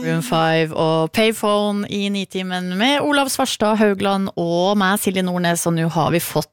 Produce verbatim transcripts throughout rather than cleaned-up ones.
Room five og Payphone I Nitimen med Olav Svarstad Haugland og meg, Silje Nordnes, og nå har vi fått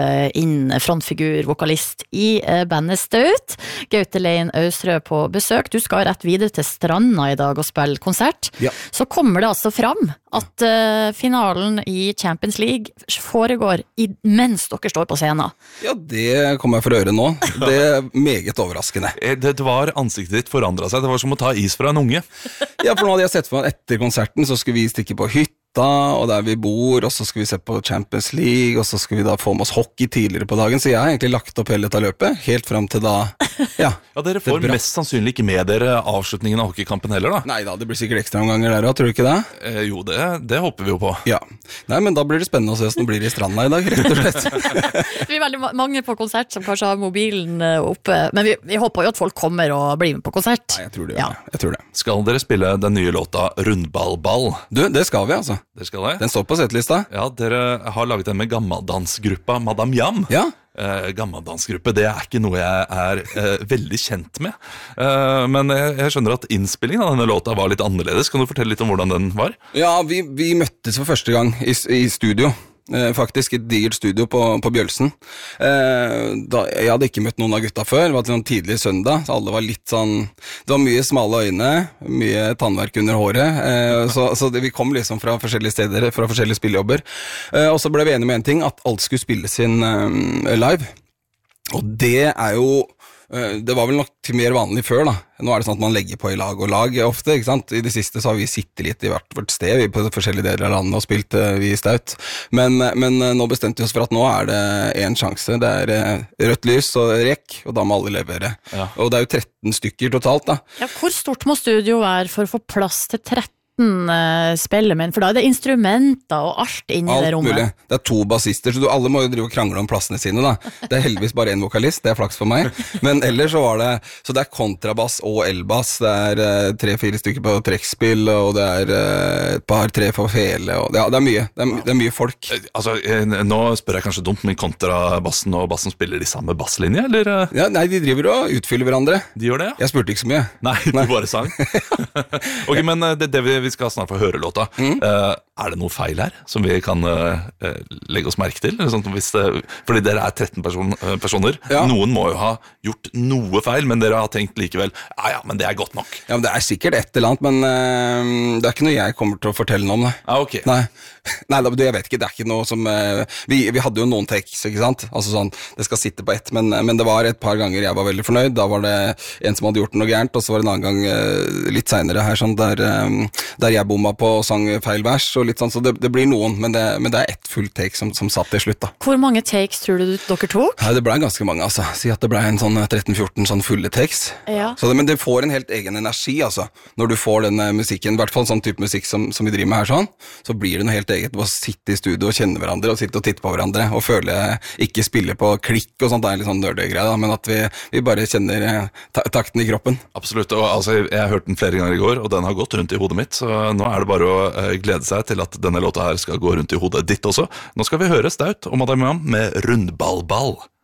inn frontfigur, vokalist I bandet Staut, Gaute Lein Austrø på besøk. Du skal rett videre til Stranda I dag og spille konsert. Ja. Så kommer det altså fram at uh, finalen I Champions League foregår I, mens dere står på scenen. Ja, det kommer jeg for å høre nå. Det er meget overraskende. Det, det var ansiktet ditt forandret seg. Det var som å ta is fra en unge. Ja, for nå hadde jeg sett for meg etter konserten, så skulle vi stikke på hytta, og der vi bor, og så skal vi se på Champions League, og så skal vi da få med oss hockey tidligere på dagen, så jeg har egentlig lagt opp hele dette løpet, helt frem til da, ja. Ja, dere får mest sannsynlig ikke med dere avslutningen av hockeykampen heller da. Nei da, det blir sikkert ekstra omganger der, tror du ikke det? Eh, jo, det, det håper vi jo på. Ja. Nei, men da blir det spennende å se hvordan det blir I Stranda I dag, rett og slett. Det blir veldig mange på konsert som kanskje har mobilen oppe, men vi, vi håper jo at folk kommer og blir med på konsert. Nei, jeg tror det, ja. jeg tror det. Skal dere spille den nye låta Rundballball? Du, det skal vi altså. Det skal det? Den står på settlista. Ja, dere har laget den med gammeldansgruppa Madame Jam. Ja. Eh, gammeldansgruppe, det er ikke noe jeg er eh, veldig kjent med. Eh, men jeg, jeg skjønner at innspillingen av denne låta var litt annerledes. Kan du fortelle litt om hvordan den var? Ja, vi, vi møttes for første gang I, I studio. Eh, faktisk et digert studio på, på Bjølsen. Eh, da, jeg hadde ikke møtt noen av gutta før. Det var et sånn tidlig søndag, så alle var litt sånn. Det var mye smale øyne, mye tannverk under håret. Eh, så så det, vi kom liksom fra forskjellige steder, fra forskjellige spillejobber. Eh, og så ble vi enige med en ting, at alt skulle spilles inn eh, live. Og det er jo det var vel nok mer vanlig før da. Nå er det sånn at man legger på I lag og lag ofte, ikke sant? I det siste så har vi sittet litt I hvert vårt sted, vi på forskjellige deler av landet og spilt vi I Staut. Men, men nå bestemte vi oss for at nå er det en sjanse. Det er rødt lys og rekk, og da må alle levere. Ja. Og det er jo tretten stykker totalt da. Ja, hvor stort må studio være for å få plass til tretten spiller, men for da er det instrumenter og alt inni alt det rommet. Mulig. Det er to bassister, så du, alle må jo drive og krangle om plassene sine da. Det er heldigvis bare en vokalist, det er flaks for meg. Men ellers så var det, så det er kontrabass og elbass, det er uh, tre-fire stykker på trekkspill, og det er uh, et par-tre for fele, og ja, det er mye, det er, det er mye folk. Altså, nå spør jeg kanskje dumt, men kontrabassen og bassen spiller de samme basslinje, eller? Ja, nei, de driver og utfyller hverandre. De gjør det, ja? Jeg spurte ikke så mye. Nei, du bare sang. Ok, men det, det vi Vi skal snart få høre låta. Mm. Uh, er det noe feil her som vi kan uh, legge oss merke til? Sånn, hvis det, fordi dere er tretten person, uh, personer. Ja. Noen må jo ha gjort noe feil, men dere har tenkt likevel, ja, ja, men det er godt nok. Ja, men det er sikkert et eller annet, men uh, det er ikke noe jeg kommer til å fortelle noe om det. Ah, ok. Nei. Nei, det, jeg vet ikke, det er ikke noe som uh, vi, vi hadde jo noen takes, ikke sant? Altså sånn, det skal sitte på ett, men, men det var et par ganger jeg var veldig fornøyd. Da var det en som hadde gjort noe gærent, og så var det en annen gang uh, litt senere her, sånn der, um, der jeg bomma på og sang feil vers, og litt sånn, så det, det blir noen, men det, men det er ett fullt take som, som satt til slutt da. Hvor mange takes tror du dere tok? Nei, det ble ganske mange, altså. Si at det ble en sånn tretten fjorten sånn fulle takes. Ja. Så det, men det får en helt egen energi, altså. Når du får denne musikken, i hvert fall sånn type musikk som, som vi driver med her sånn, så blir det noe helt eget. Å sitte I studio og kjenne hverandre, og sitte og titte på hverandre, og føle ikke spille på klikk og sånt, det er litt sånn nerdegreie da, men at vi, vi bare kjenner ta takten I kroppen. Absolutt, og altså, jeg har hørt den flere ganger I går, og den har gått rundt I hodet mitt, så nå er det bare å uh, glede seg til at denne låta her skal gå rundt I hodet ditt også. Nå skal vi høre Staut og Madame Jam med Rundballball.